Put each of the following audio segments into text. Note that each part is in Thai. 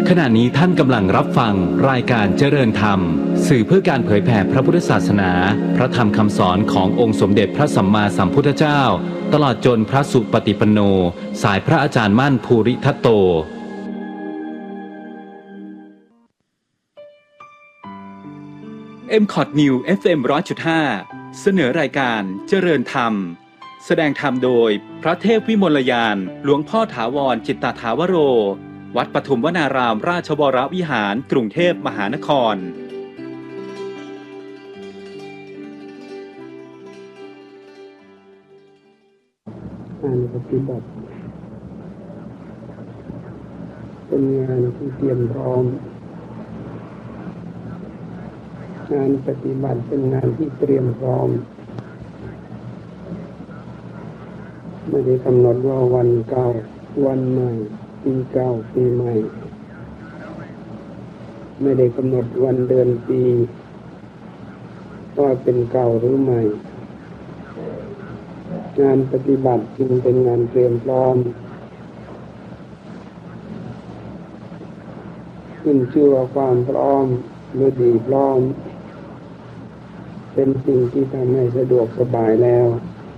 ขณะนี้ท่านกำลังรับฟังรายการเจริญธรรมสื่อเพื่อการเผยแผ่พระพุทธศาสนาพระธรรมคำสอนขององค์สมเด็จพระสัมมาสัมพุทธเจ้าตลอดจนพระสุปฏิปันโนสายพระอาจารย์มั่นภูริทัตโตMCOT New FM 100.5 เสนอรายการเจริญธรรมแสดงธรรมโดยพระเทพวิมลยานหลวงพ่อถาวรจิตตถาวโรวัดปทุมวนารามราชวรวิหารกรุงเทพมหานครการปฏิบัติเป็นงานที่เตรียมพร้อมงานปฏิบัติเป็นงานที่เตรียมพร้อมไม่ได้กำหนดว่าวันเก่าวันใหม่ปีเก่าปีใหม่ไม่ได้กำหนดวันเดือนปีว่าเป็นเก่าหรือใหม่งานปฏิบัติจึงเป็นงานเตรียมพร้อมขึ้นชื่อว่าความพร้อมหรือดีพร้อมเป็นสิ่งที่ทำให้สะดวกสบายแล้ว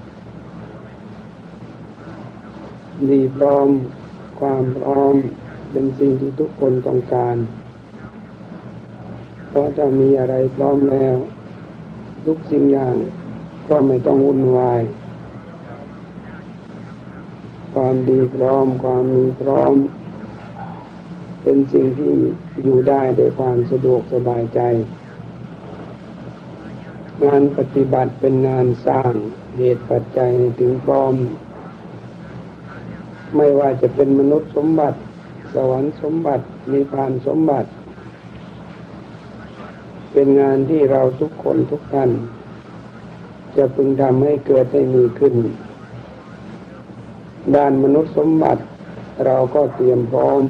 ดีพร้อมความพร้อมเป็นสิ่งที่ทุกคนต้องการเพราะถ้ามีอะไรพร้อมแล้วทุกสิ่งอย่างก็ไม่ต้องวุ่นวายความดีพร้อมความมีพร้อมเป็นสิ่งที่อยู่ได้ด้วยความสะดวกสบายใจงานปฏิบัติเป็นงานสร้างเหตุปัจจัยถึงพร้อมไม่ว่าจะเป็นมนุษย์สมบัติสวรรค์สมบัตินิพพานสมบัติเป็นงานที่เราทุกคนทุกท่านจะพึงทำให้เกิดให้มีขึ้นด้านมนุษย์สมบัติเราก็เตรียมพร้อม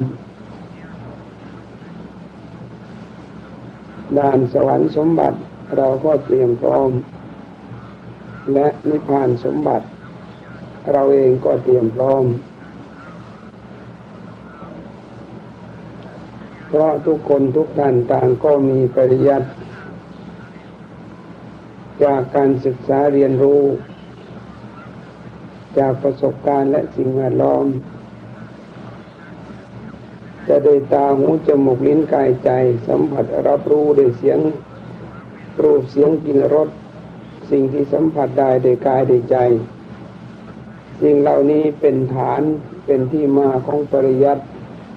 ด้านสวรรค์สมบัติเราก็เตรียมพร้อมและนิพพานสมบัติเราเองก็เตรียมพร้อมเพราะทุกคนทุกท่านต่างก็มีปริยัติจากการศึกษาเรียนรู้จากประสบการณ์และสิ่งแวดล้อมจะได้ตาหูจมูกลิ้นกายใจสัมผัสรับรู้ด้วยเสียงรูปเสียงกลิ่นรสสิ่งที่สัมผัสได้ด้วยกายด้วยใจสิ่งเหล่านี้เป็นฐานเป็นที่มาของปริยัติ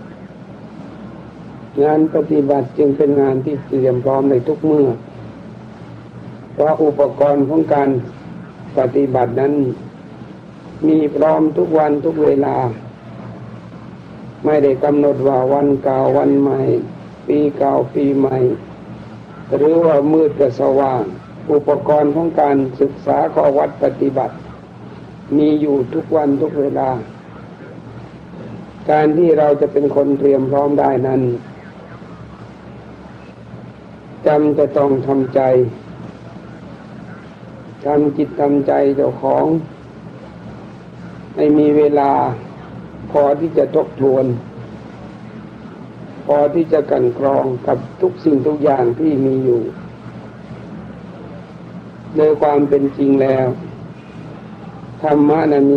งานปฏิบัติจึงเป็นงานที่เตรียมพร้อมในทุกเมื่อเพราะอุปกรณ์ของการปฏิบัตินั้นมีพร้อมทุกวันทุกเวลาไม่ได้กำหนดว่าวันเก่าวันใหม่ปีเก่าปีใหม่หรือว่ามืดกับสว่างอุปกรณ์ของการศึกษาข้อวัดปฏิบัติมีอยู่ทุกวันทุกเวลาการที่เราจะเป็นคนเตรียมพร้อมได้นั้นจำจะต้องทำใจทำจิตทำใจเจ้าของให้มีเวลาพอที่จะทบทวนพอที่จะกลั่นกรองกับทุกสิ่งทุกอย่างที่มีอยู่โดยความเป็นจริงแล้วธรรมะนั้น